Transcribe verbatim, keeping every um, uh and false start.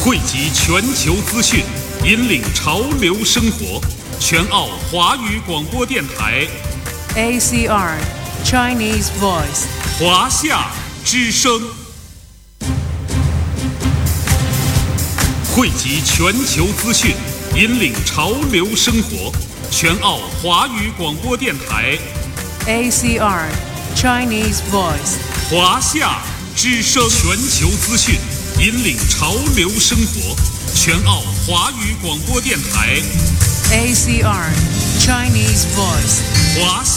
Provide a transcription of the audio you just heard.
汇集全球资讯，引领潮流生活。全澳华语广播电台 A C R Chinese Voice 华夏之声，汇集全球资讯，引领潮流生活。全澳华语广播电台 A C R Chinese Voice 华夏之声，全球资讯，引领潮流生活。全澳华语广播电台 A C R Chinese Voice 华夏。